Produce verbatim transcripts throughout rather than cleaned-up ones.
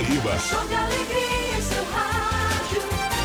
Paranaíba. Show de alegria em seu rádio.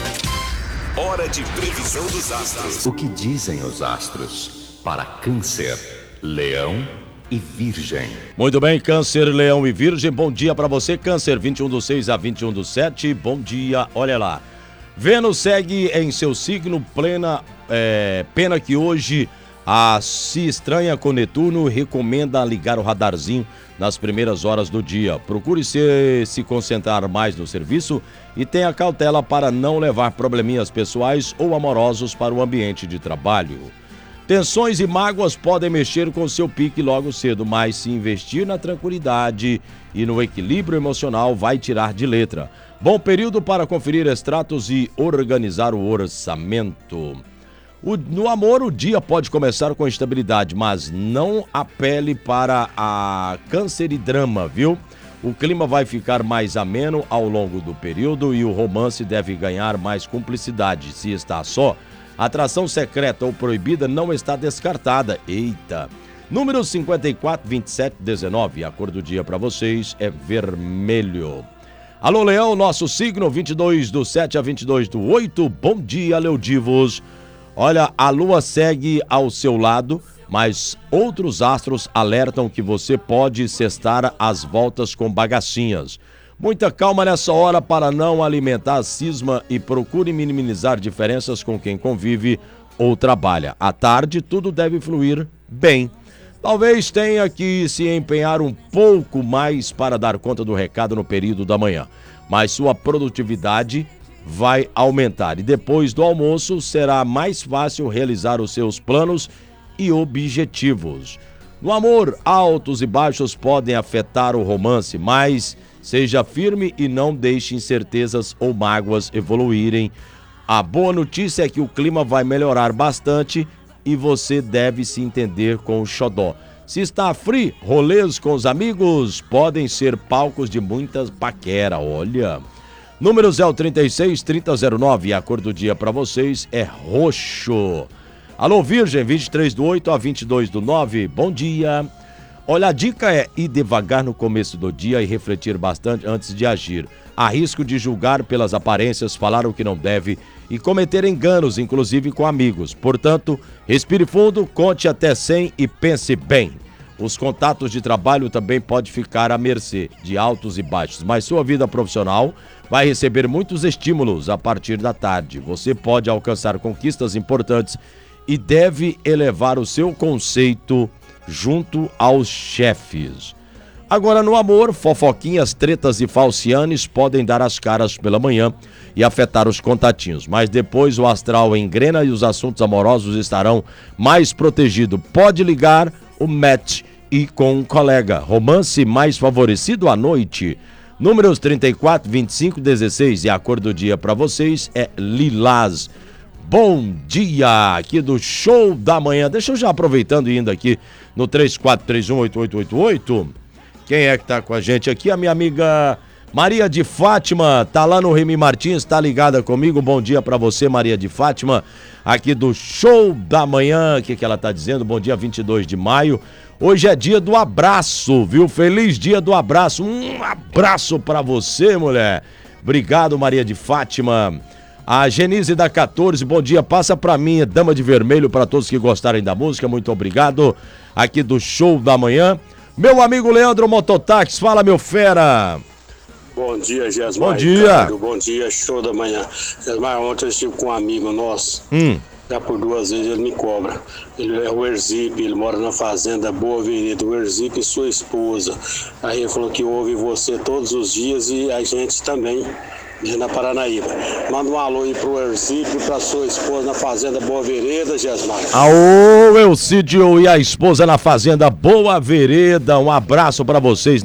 Hora de previsão dos astros. O que dizem os astros para Câncer, Leão e Virgem? Muito bem, Câncer, Leão e Virgem, bom dia para você, Câncer, vinte e um do seis a vinte e um do sete, bom dia, olha lá. Vênus segue em seu signo, plena, é, pena que hoje a se estranha com Netuno recomenda ligar o radarzinho nas primeiras horas do dia. Procure se, se concentrar mais no serviço e tenha cautela para não levar probleminhas pessoais ou amorosos para o ambiente de trabalho. Tensões e mágoas podem mexer com seu pique logo cedo, mas se investir na tranquilidade e no equilíbrio emocional vai tirar de letra. Bom período para conferir extratos e organizar o orçamento. O, no amor, o dia pode começar com estabilidade, mas não apele para a câncer e drama, viu? O clima vai ficar mais ameno ao longo do período e o romance deve ganhar mais cumplicidade. Se está só, atração secreta ou proibida não está descartada. Eita! Número cinquenta e quatro, vinte e sete, dezenove. A cor do dia para vocês é vermelho. Alô, Leão, nosso signo, vinte e dois do sete a vinte e dois do oito. Bom dia, Leodivos. Olha, a lua segue ao seu lado, mas outros astros alertam que você pode cestar as voltas com bagacinhas. Muita calma nessa hora para não alimentar a cisma e procure minimizar diferenças com quem convive ou trabalha. À tarde, tudo deve fluir bem. Talvez tenha que se empenhar um pouco mais para dar conta do recado no período da manhã, mas sua produtividade vai aumentar e depois do almoço será mais fácil realizar os seus planos e objetivos. No amor, altos e baixos podem afetar o romance, mas seja firme e não deixe incertezas ou mágoas evoluírem. A boa notícia é que o clima vai melhorar bastante e você deve se entender com o xodó. Se está free, rolês com os amigos podem ser palcos de muitas paquera, olha. Número zero trinta e seis, trinta zero nove, a cor do dia para vocês é roxo. Alô, Virgem, vinte e três do oito a vinte e dois do nove, bom dia. Olha, a dica é ir devagar no começo do dia e refletir bastante antes de agir. Há risco de julgar pelas aparências, falar o que não deve e cometer enganos, inclusive com amigos. Portanto, respire fundo, conte até cem e pense bem. Os contatos de trabalho também podem ficar à mercê de altos e baixos, mas sua vida profissional vai receber muitos estímulos a partir da tarde. Você pode alcançar conquistas importantes e deve elevar o seu conceito junto aos chefes. Agora, no amor, fofoquinhas, tretas e falcianes podem dar as caras pela manhã e afetar os contatinhos, mas depois o astral engrena e os assuntos amorosos estarão mais protegidos. Pode ligar o match e com um colega. Romance mais favorecido à noite. Números trinta e quatro, vinte e cinco, dezesseis e a cor do dia para vocês é lilás. Bom dia aqui do Show da Manhã. Deixa eu já aproveitando e indo aqui no três quatro três um, oito oito oito oito. Quem é que tá com a gente aqui? A minha amiga Maria de Fátima, tá lá no Remy Martins, tá ligada comigo. Bom dia pra você, Maria de Fátima, aqui do Show da Manhã. O que que ela tá dizendo? Bom dia, vinte e dois de maio. Hoje é dia do abraço, viu? Feliz dia do abraço. Um abraço pra você, mulher. Obrigado, Maria de Fátima. A Genise da quatorze, bom dia, passa pra mim, Dama de Vermelho, pra todos que gostarem da música, muito obrigado. Aqui do Show da Manhã. Meu amigo Leandro Mototáxi, fala, meu fera. Bom dia, Gesmar. Bom dia. Ricardo, bom dia, Show da Manhã. Gesmar, ontem eu estive com um amigo nosso, Hum. já por duas vezes ele me cobra. Ele é o Erzip, ele mora na fazenda Boa Avenida, o Erzip e sua esposa. Aí ele falou que ouve você todos os dias e a gente também, na Paranaíba. Manda um alô aí pro Erzip e pra sua esposa na fazenda Boa Vereda, Gesmar. Aô, Elcídio e a esposa na fazenda Boa Vereda, um abraço pra vocês.